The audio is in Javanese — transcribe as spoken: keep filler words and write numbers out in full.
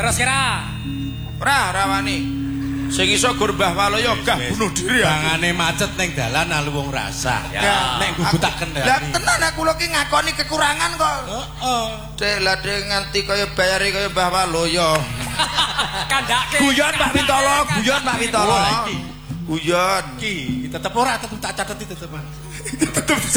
Terus kira. Ora, ora wani. Sing iso gur Mbah Waloyo gah bunuh diri. Bangane macet ning dalan alu wong rasa. Nek gugu tak kendali. Lah tenan aku lho ki ngakoni kekurangan kok. Heeh. Dek lah dek nganti kaya bayari kaya Mbah Waloyo. Kandake. Guyon Pak Wintolo, guyon Pak Wintolo. Oh, iki. Guyon. Ki, tetep ora tetep tak cateti tetep. Tetep